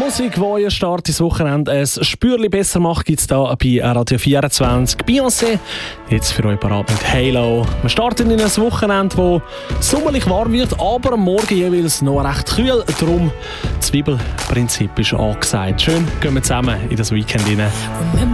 Musik, die euer Start ins Wochenende ein Spürchen besser macht, gibt es hier bei Radio 24. Beyoncé, jetzt für euch parat mit Halo. Wir starten in ein Wochenende, das sommerlich warm wird, aber am Morgen jeweils noch recht kühl. Darum, das Zwiebelprinzip ist angesagt. Schön, gehen wir zusammen in das Weekend rein.